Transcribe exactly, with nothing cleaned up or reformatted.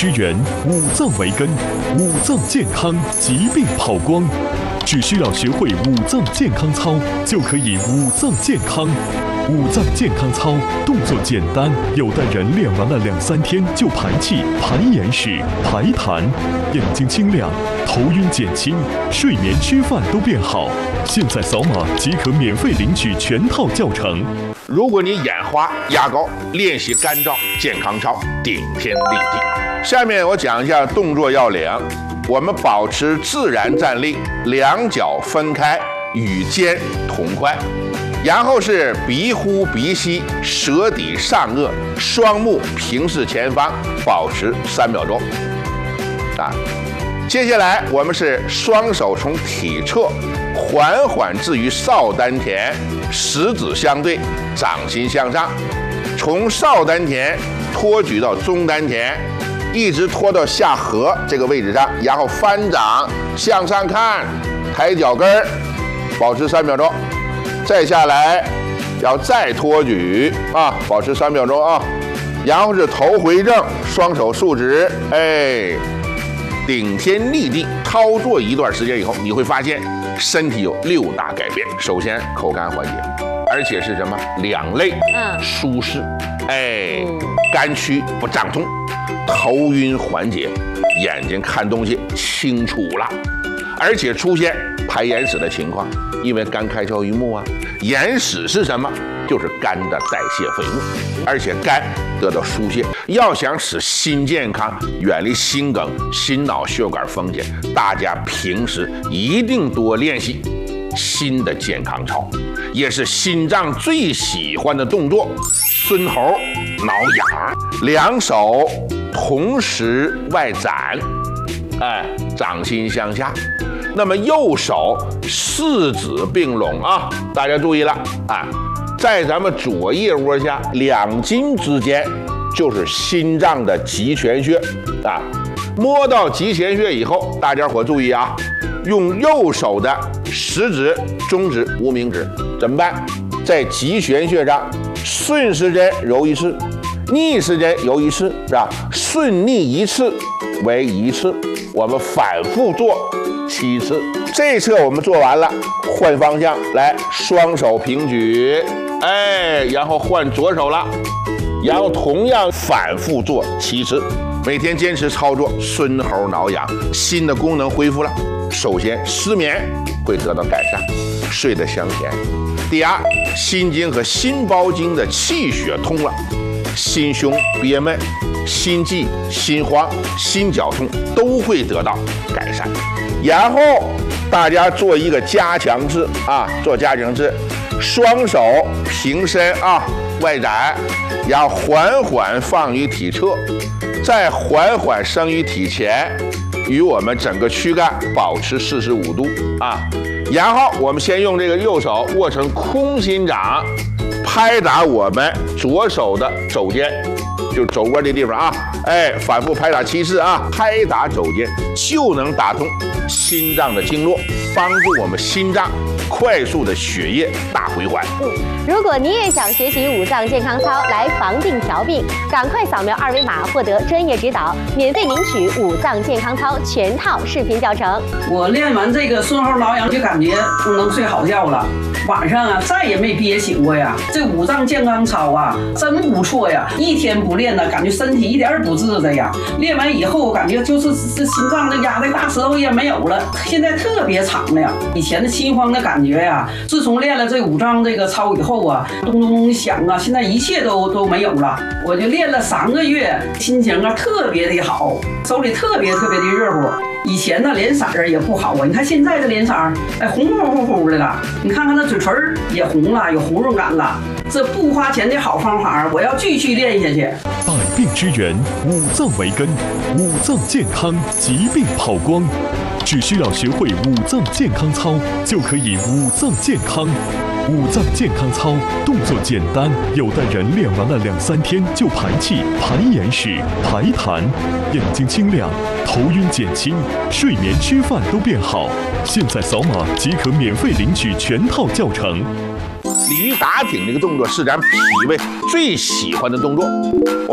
之源，五脏为根，五脏健康，疾病跑光。只需要学会五脏健康操，就可以五脏健康。五脏健康操动作简单，有的人练完了两三天就排气、排眼屎、排痰，眼睛清亮，头晕减轻，睡眠吃饭都变好。现在扫码即可免费领取全套教程。 如果你眼花、牙膏，练习干燥健康操，顶天立地。下面我讲一下动作要领。我们保持自然站立，两脚分开，与肩同宽。然后是鼻呼鼻吸，舌抵上颚，双目平视前方，保持三秒钟。啊，接下来我们是双手从体侧缓缓置于少丹田，食指相对，掌心向上，从少丹田托举到中丹田，一直拖到下颌这个位置上，然后翻掌向上看，抬脚跟儿，保持三秒钟。再下来，要再托举啊，保持三秒钟啊。然后是头回正，双手竖直，哎，顶天立地。操作一段时间以后，你会发现身体有六大改变。首先，口干缓解，而且是什么？两肋嗯舒适，哎，肝区不胀痛，头晕缓解，眼睛看东西清楚了，而且出现排眼屎的情况。因为肝开窍于目啊，眼屎是什么？就是肝的代谢废物，而且肝得到疏泄。要想使心健康，远离心梗、心脑血管风险，大家平时一定多练习心的健康操，也是心脏最喜欢的动作——孙猴挠痒。两手同时外展，哎，掌心向下。那么右手四指并拢啊，大家注意了啊，在咱们左腋窝下两筋之间就是心脏的极泉穴啊。摸到极泉穴以后，大家伙注意啊，用右手的食指、中指、无名指怎么办？在极泉穴上顺时针揉一次，逆时针揉一次，是吧？顺逆一次为一次，我们反复做七次。这一侧我们做完了，换方向来，双手平举，哎，然后换左手了，然后同样反复做七次。每天坚持操作，孙猴挠痒，心的功能恢复了。首先，失眠会得到改善，睡得香甜。第二，心经和心包经的气血通了，心胸憋闷、心悸、心慌、心绞痛都会得到改善。然后大家做一个加强式啊，做加强式，双手平伸啊，外展，然后缓缓放于体侧，再缓缓升于体前，与我们整个躯干保持四十五度啊。然后我们先用这个右手握成空心掌，拍打我们左手的肘尖，就肘窝这地方啊，哎，反复拍打七次啊，拍打肘尖就能打通心脏的经络，帮助我们心脏快速的血液大回环。 嗯，如果你也想学习五脏健康操来防病调病，赶快扫描二维码获得专业指导，免费领取五脏健康操全套视频教程。 我练完这个孙猴挠痒，就感觉能睡好觉了，晚上啊再也没憋醒过呀。这五脏健康操啊真不错呀，一天不练呢，感觉身体一点也不自在呀。练完以后，我感觉就是这心脏的压的大石头也没有了，现在特别长了呀。以前的心慌的感觉呀，自从练了这五脏这个操以后啊，咚咚咚响啊，现在一切都都没有了。我就练了三个月，心情啊特别的好，手里特别特别的热乎。以前呢脸色儿也不好啊，你看现在的脸色儿，哎红乎乎乎的了，你看看那嘴唇也红了，有红润感了。这不花钱的好方法，我要继续练下去。 百病之源，五脏为根，五脏健康，疾病跑光。只需要学会五脏健康操，就可以五脏健康。五脏健康操动作简单，有的人练完了两三天就排气、排眼屎、排痰，眼睛清亮，头晕减轻，睡眠吃饭都变好。现在扫码即可免费领取全套教程。 鲤鱼打挺这个动作是咱脾胃最喜欢的动作。